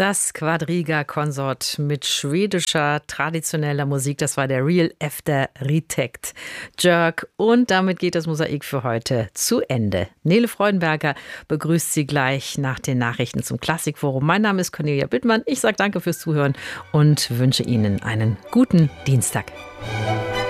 Das Quadriga-Konsort mit schwedischer traditioneller Musik, das war der Real Efter Ritekt Jerk. Und damit geht das Mosaik für heute zu Ende. Nele Freudenberger begrüßt Sie gleich nach den Nachrichten zum Klassikforum. Mein Name ist Cornelia Bittmann. Ich sage danke fürs Zuhören und wünsche Ihnen einen guten Dienstag.